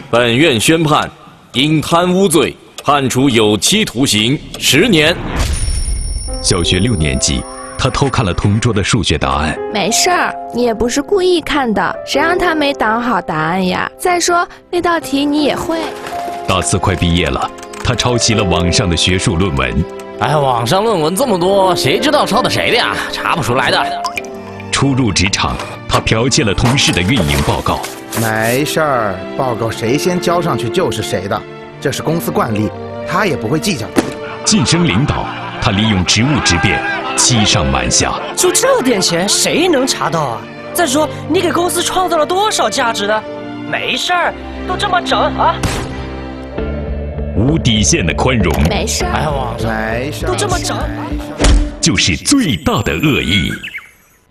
本院宣判，因贪污罪判处有期徒刑10年。 小学6年级，他偷看了同桌的数学答案。 没事儿，你也不是故意看的，谁让他没挡好答案呀？再说那道题你也会。 大4快毕业了，他抄袭了网上的学术论文。 哎，网上论文这么多，谁知道抄的谁的呀？查不出来的。 初入职场，他剽窃了同事的运营报告。 没事儿，报告谁先交上去就是谁的，这是公司惯例，他也不会计较的。 晋升领导，他利用职务之便欺上瞒下。 就这点钱，谁能查到啊？再说，你给公司创造了多少价值呢？没事儿，都这么整啊。 无底线的宽容， 没事儿， 哎，网上没事儿， 都这么整， 就是最大的恶意。